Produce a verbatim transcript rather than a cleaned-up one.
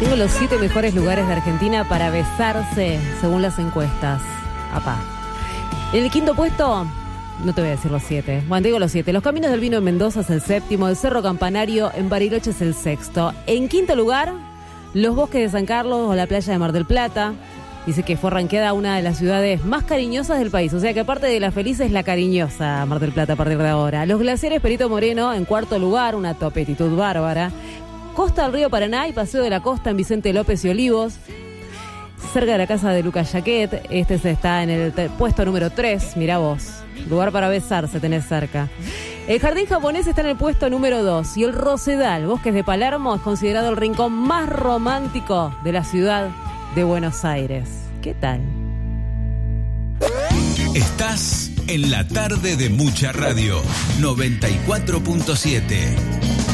Tengo los siete mejores lugares de Argentina para besarse, según las encuestas. Apá. En el quinto puesto, no te voy a decir los siete. Bueno, te digo los siete. Los Caminos del Vino en Mendoza es el séptimo. El Cerro Campanario en Bariloche es el sexto. En quinto lugar, los Bosques de San Carlos o la playa de Mar del Plata. Dice que fue ranqueada una de las ciudades más cariñosas del país. O sea que aparte de la feliz es la cariñosa Mar del Plata a partir de ahora. Los glaciares Perito Moreno en cuarto lugar, una topetitud bárbara. Costa del Río Paraná y Paseo de la Costa en Vicente López y Olivos, cerca de la casa de Lucas Jaquet. Este se está en el te- puesto número tres, mirá vos, lugar para besarse tenés cerca. El Jardín Japonés está en el puesto número dos y el Rosedal, Bosques de Palermo, es considerado el rincón más romántico de la ciudad de Buenos Aires. ¿Qué tal? Estás en la tarde de Mucha Radio noventa y cuatro punto siete.